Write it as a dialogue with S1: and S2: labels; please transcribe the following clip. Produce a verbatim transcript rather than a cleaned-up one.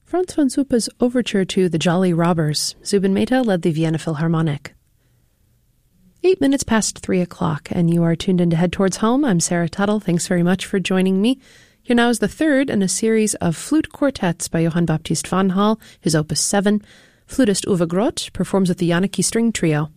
S1: Franz von Suppe's overture to The Jolly Robbers. Zubin Mehta led the Vienna Philharmonic. Eight minutes past three o'clock, and you are tuned in to Head Towards Home. I'm Sarah Tuttle. Thanks very much for joining me. Here now is the third in a series of flute quartets by Johann Baptist van Hall, his Opus seven. Flutist Uwe Groth performs with the Janicki String Trio.